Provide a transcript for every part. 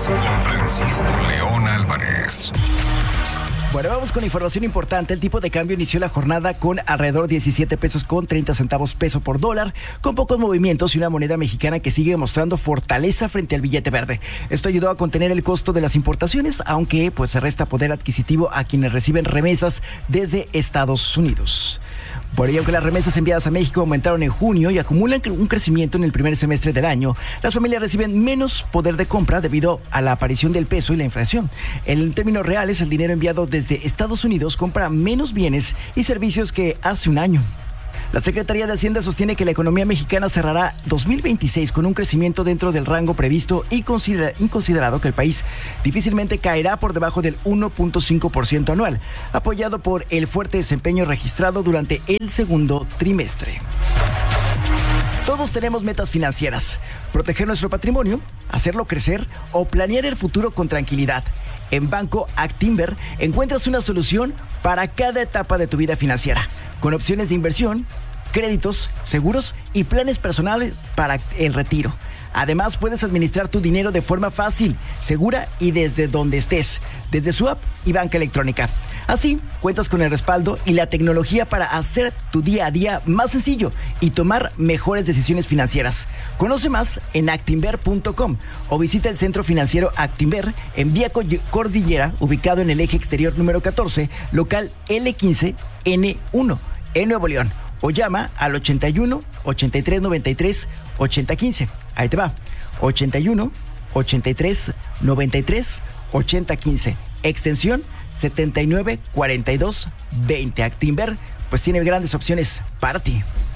Noticias con Francisco León Álvarez. Bueno, vamos con información importante. El tipo de cambio inició la jornada con alrededor de 17 pesos con 30 centavos peso por dólar, con pocos movimientos y una moneda mexicana que sigue mostrando fortaleza frente al billete verde. Esto ayudó a contener el costo de las importaciones, aunque pues se resta poder adquisitivo a quienes reciben remesas desde Estados Unidos. Por ello, aunque las remesas enviadas a México aumentaron en junio y acumulan un crecimiento en el primer semestre del año, las familias reciben menos poder de compra debido a la aparición del peso y la inflación. En términos reales, el dinero enviado desde Estados Unidos compra menos bienes y servicios que hace un año. La Secretaría de Hacienda sostiene que la economía mexicana cerrará 2026 con un crecimiento dentro del rango previsto y considerado que el país difícilmente caerá por debajo del 1.5% anual, apoyado por el fuerte desempeño registrado durante el segundo trimestre. Todos tenemos metas financieras: proteger nuestro patrimonio, hacerlo crecer o planear el futuro con tranquilidad. En Banco Actinver encuentras una solución para cada etapa de tu vida financiera, con opciones de inversión, créditos, seguros y planes personales para el retiro. Además, puedes administrar tu dinero de forma fácil, segura y desde donde estés, desde su app y banca electrónica. Así, cuentas con el respaldo y la tecnología para hacer tu día a día más sencillo y tomar mejores decisiones financieras. Conoce más en actinver.com o visita el Centro Financiero Actinver en Vía Cordillera, ubicado en el eje exterior número 14, local L15N1, en Nuevo León. O llama al 81 83 93 80 15. Ahí te va. 81 83 93 80 15. Extensión 79 42 20. Actinver pues tiene grandes opciones para ti.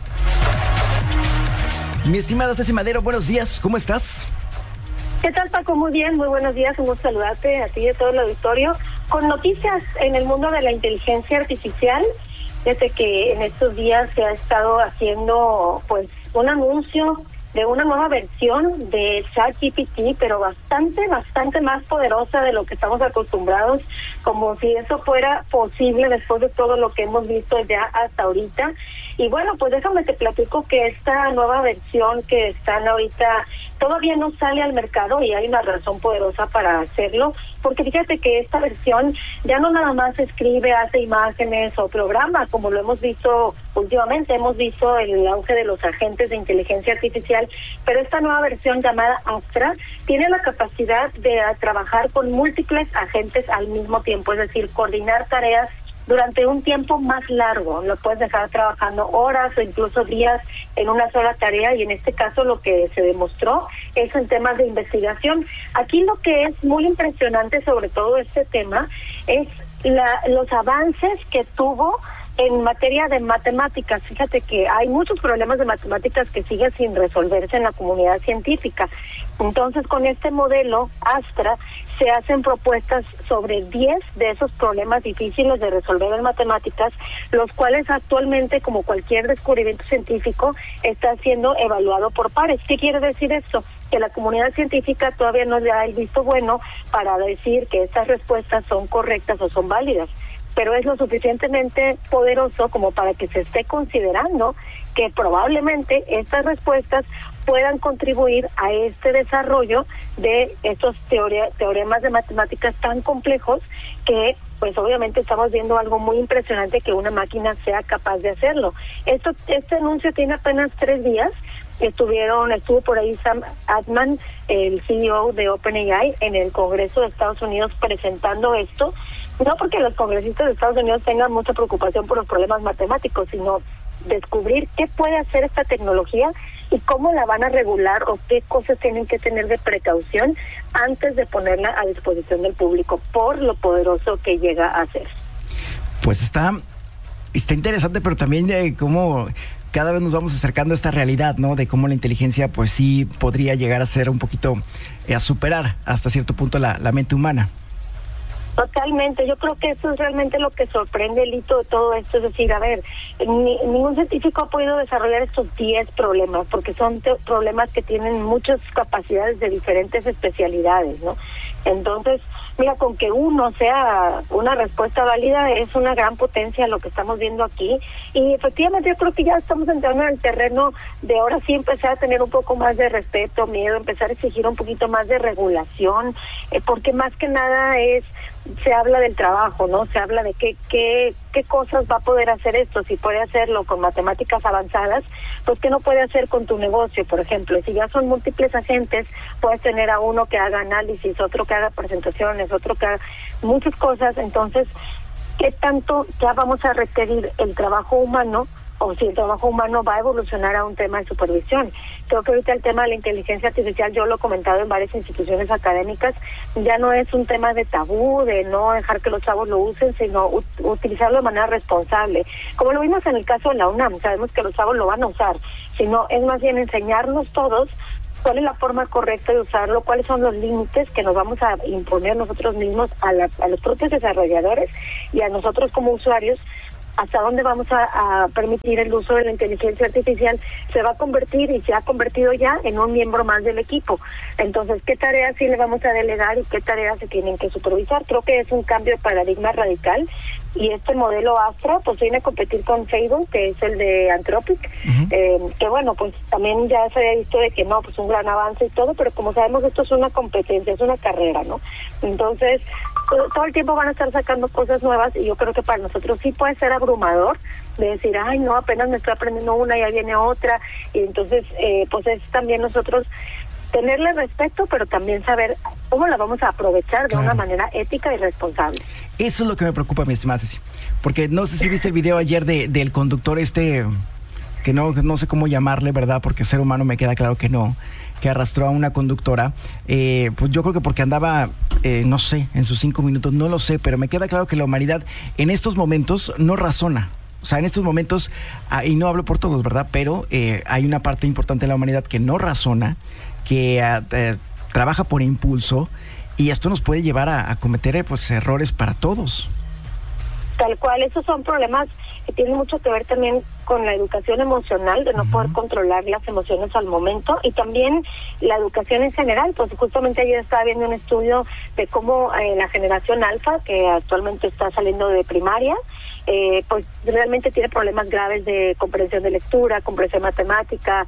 Mi estimada Ceci Madero, buenos días, ¿cómo estás? ¿Qué tal, Paco? Muy bien, muy buenos días, un gusto saludarte a ti y a todo el auditorio. Con noticias en el mundo de la inteligencia artificial, desde que en estos días se ha estado haciendo pues un anuncio de una nueva versión de ChatGPT, pero bastante más poderosa de lo que estamos acostumbrados, como si eso fuera posible después de todo lo que hemos visto ya hasta ahorita. Y bueno, pues déjame te platico que esta nueva versión que están ahorita todavía no sale al mercado, y hay una razón poderosa para hacerlo, porque fíjate que esta versión ya no nada más escribe, hace imágenes o programa, como lo hemos visto últimamente. Hemos visto el auge de los agentes de inteligencia artificial, pero esta nueva versión llamada Astra tiene la capacidad de trabajar con múltiples agentes al mismo tiempo, es decir, coordinar tareas durante un tiempo más largo. Lo puedes dejar trabajando horas o incluso días en una sola tarea, y en este caso lo que se demostró es en temas de investigación. Aquí lo que es muy impresionante sobre todo este tema es los avances que tuvo en materia de matemáticas. Fíjate que hay muchos problemas de matemáticas que siguen sin resolverse en la comunidad científica. Entonces, con este modelo Astra se hacen propuestas sobre 10 de esos problemas difíciles de resolver en matemáticas, los cuales actualmente, como cualquier descubrimiento científico, está siendo evaluado por pares. ¿Qué quiere decir esto? Que la comunidad científica todavía no le da el visto bueno para decir que estas respuestas son correctas o son válidas, pero es lo suficientemente poderoso como para que se esté considerando que probablemente estas respuestas puedan contribuir a este desarrollo de estos teoremas de matemáticas tan complejos que, pues obviamente estamos viendo algo muy impresionante, que una máquina sea capaz de hacerlo. Este anuncio tiene apenas 3 días. Estuvo por ahí Sam Altman, el CEO de OpenAI, en el Congreso de Estados Unidos presentando esto. No porque los congresistas de Estados Unidos tengan mucha preocupación por los problemas matemáticos, sino descubrir qué puede hacer esta tecnología y cómo la van a regular, o qué cosas tienen que tener de precaución antes de ponerla a disposición del público, por lo poderoso que llega a ser. Pues está interesante, pero también de cómo cada vez nos vamos acercando a esta realidad, ¿no? De cómo la inteligencia pues sí podría llegar a ser un poquito, a superar hasta cierto punto la mente humana. Totalmente, yo creo que eso es realmente lo que sorprende el hito de todo esto, es decir, a ver, ningún científico ha podido desarrollar estos 10 problemas, porque son problemas que tienen muchas capacidades de diferentes especialidades, ¿no? Entonces, mira, con que uno sea una respuesta válida es una gran potencia lo que estamos viendo aquí. Y efectivamente yo creo que ya estamos entrando en el terreno de ahora sí empezar a tener un poco más de respeto, miedo, empezar a exigir un poquito más de regulación, porque más que nada se habla del trabajo, ¿no? Se habla de qué cosas va a poder hacer esto, si puede hacerlo con matemáticas avanzadas, pues qué no puede hacer con tu negocio, por ejemplo. Si ya son múltiples agentes, puedes tener a uno que haga análisis, otro que haga presentaciones, otro que haga muchas cosas. Entonces, ¿qué tanto ya vamos a requerir el trabajo humano? O si el trabajo humano va a evolucionar a un tema de supervisión. Creo que ahorita el tema de la inteligencia artificial, yo lo he comentado en varias instituciones académicas, ya no es un tema de tabú, de no dejar que los chavos lo usen, sino utilizarlo de manera responsable. Como lo vimos en el caso de la UNAM, sabemos que los chavos lo van a usar, sino es más bien enseñarnos todos cuál es la forma correcta de usarlo, cuáles son los límites que nos vamos a imponer nosotros mismos a los propios desarrolladores y a nosotros como usuarios, hasta dónde vamos a permitir el uso de la inteligencia artificial. Se va a convertir y se ha convertido ya en un miembro más del equipo. Entonces, ¿qué tareas sí le vamos a delegar y qué tareas se tienen que supervisar? Creo que es un cambio de paradigma radical y este modelo Astra pues viene a competir con Fable, que es el de Anthropic, que bueno, pues también ya se había visto de que no, pues un gran avance y todo, pero como sabemos esto es una competencia, es una carrera, ¿no? Entonces, todo el tiempo van a estar sacando cosas nuevas y yo creo que para nosotros sí puede ser abrumador de decir, ay no, apenas me estoy aprendiendo una y ya viene otra, y entonces pues es también nosotros tenerle respeto, pero también saber cómo la vamos a aprovechar de una manera ética y responsable. Eso es lo que me preocupa, mi estimada Ceci, porque no sé si viste el video ayer del conductor que no sé cómo llamarle, ¿verdad? Porque ser humano me queda claro que no, que arrastró a una conductora, pues yo creo que porque andaba, no sé, en sus 5 minutos, no lo sé, pero me queda claro que la humanidad en estos momentos no razona. O sea, en estos momentos, y no hablo por todos, ¿verdad? Pero hay una parte importante de la humanidad que no razona, que trabaja por impulso, y esto nos puede llevar a cometer pues errores para todos. Tal cual, esos son problemas que tienen mucho que ver también con la educación emocional, de no poder controlar las emociones al momento, y también la educación en general. Pues justamente ayer estaba viendo un estudio de cómo la generación alfa, que actualmente está saliendo de primaria, pues realmente tiene problemas graves de comprensión de lectura, comprensión matemática,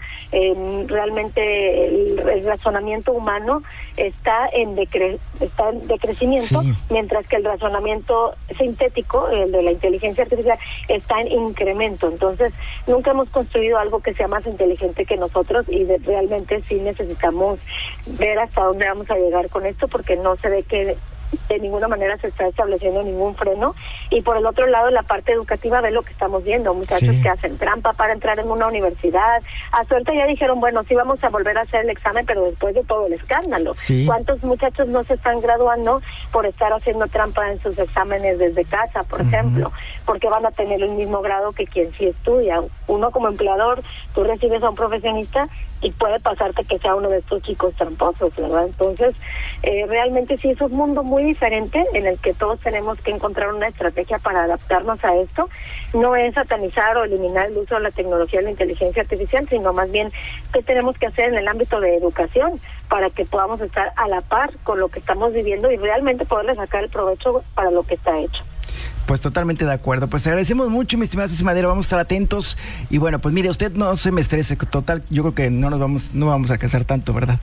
realmente el razonamiento humano está en decrecimiento, sí, mientras que el razonamiento sintético, el de la inteligencia artificial, está en incremento. Entonces, nunca hemos construido algo que sea más inteligente que nosotros y realmente sí necesitamos ver hasta dónde vamos a llegar con esto, porque no se ve que de ninguna manera se está estableciendo ningún freno. Y por el otro lado, la parte educativa, ve lo que estamos viendo, muchachos que hacen trampa para entrar en una universidad. A suerte ya dijeron, bueno, sí vamos a volver a hacer el examen, pero después de todo el escándalo. ¿Cuántos muchachos no se están graduando por estar haciendo trampa en sus exámenes desde casa, por ejemplo? Porque van a tener el mismo grado que quien sí estudia. Uno como empleador, tú recibes a un profesionista y puede pasarte que sea uno de estos chicos tramposos, ¿verdad? Entonces, realmente sí es un mundo muy diferente en el que todos tenemos que encontrar una estrategia para adaptarnos a esto. No es satanizar o eliminar el uso de la tecnología y la inteligencia artificial, sino más bien qué tenemos que hacer en el ámbito de educación para que podamos estar a la par con lo que estamos viviendo y realmente poderle sacar el provecho para lo que está hecho. Pues totalmente de acuerdo. Pues te agradecemos mucho, mi estimada Ceci Madero. Vamos a estar atentos. Y bueno, pues mire, usted no se me estrese. Total, yo creo que no vamos a alcanzar tanto, ¿verdad?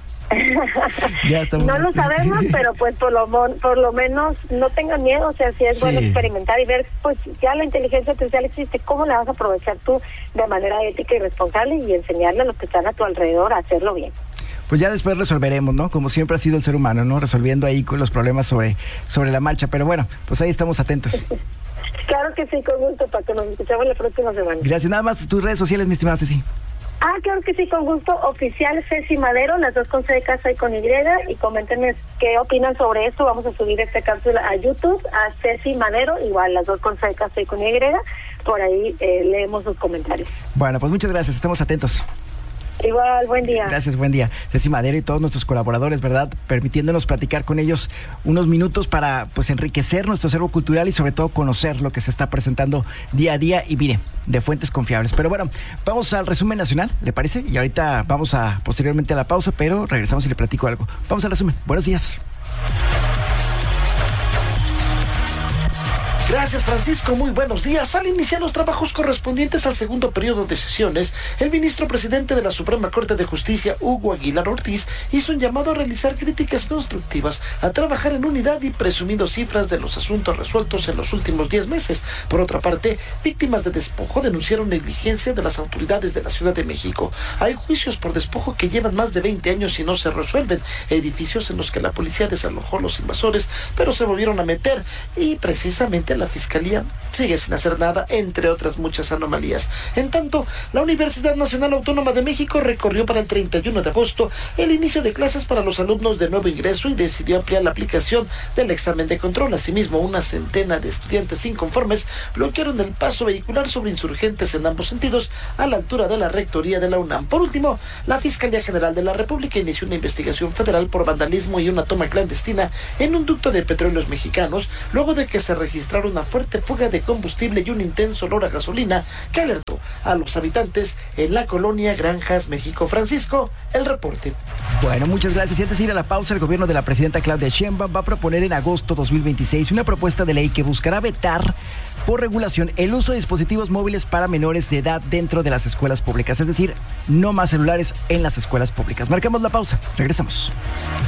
Ya no lo sabemos, pero pues por lo menos no tengan miedo. O sea, sí es bueno experimentar y ver, pues ya la inteligencia artificial existe, ¿cómo la vas a aprovechar tú de manera ética y responsable y enseñarle a los que están a tu alrededor a hacerlo bien? Pues ya después resolveremos, ¿no? Como siempre ha sido el ser humano, ¿no? Resolviendo ahí con los problemas sobre la marcha. Pero bueno, pues ahí estamos atentos. Claro que sí, con gusto, para que nos escuchemos la próxima semana. Gracias. Nada más tus redes sociales, mi estimada Ceci. Claro que sí, con gusto. Oficial Ceci Madero, las dos con C de casa y con Y, y coméntenme qué opinan sobre esto. Vamos a subir esta cápsula a YouTube, a Ceci Madero, igual las dos con C de casa y con Y. Por ahí leemos sus comentarios. Bueno, pues muchas gracias, estamos atentos. Igual, buen día. Gracias, buen día. Ceci Madero y todos nuestros colaboradores, ¿verdad? Permitiéndonos platicar con ellos unos minutos para pues enriquecer nuestro acervo cultural y sobre todo conocer lo que se está presentando día a día y mire, de fuentes confiables. Pero bueno, vamos al resumen nacional, ¿le parece? Y ahorita vamos posteriormente a la pausa, pero regresamos y le platico algo. Vamos al resumen. Buenos días. Gracias, Francisco. Muy buenos días. Al iniciar los trabajos correspondientes al segundo periodo de sesiones, el ministro presidente de la Suprema Corte de Justicia, Hugo Aguilar Ortiz, hizo un llamado a realizar críticas constructivas, a trabajar en unidad y presumiendo cifras de los asuntos resueltos en los últimos 10 meses. Por otra parte, víctimas de despojo denunciaron negligencia de las autoridades de la Ciudad de México. Hay juicios por despojo que llevan más de 20 años y no se resuelven. Edificios en los que la policía desalojó a los invasores, pero se volvieron a meter, y precisamente la Fiscalía sigue sin hacer nada, entre otras muchas anomalías. En tanto, la Universidad Nacional Autónoma de México recorrió para el 31 de agosto el inicio de clases para los alumnos de nuevo ingreso y decidió ampliar la aplicación del examen de control. Asimismo, una centena de estudiantes inconformes bloquearon el paso vehicular sobre Insurgentes en ambos sentidos a la altura de la rectoría de la UNAM. Por último, la Fiscalía General de la República inició una investigación federal por vandalismo y una toma clandestina en un ducto de petróleos mexicanos, luego de que se registraron una fuerte fuga de combustible y un intenso olor a gasolina que alertó a los habitantes en la colonia Granjas, México. Francisco, el reporte. Bueno, muchas gracias. Y antes de ir a la pausa, el gobierno de la presidenta Claudia Sheinbaum va a proponer en agosto 2026 una propuesta de ley que buscará vetar por regulación el uso de dispositivos móviles para menores de edad dentro de las escuelas públicas. Es decir, no más celulares en las escuelas públicas. Marcamos la pausa. Regresamos.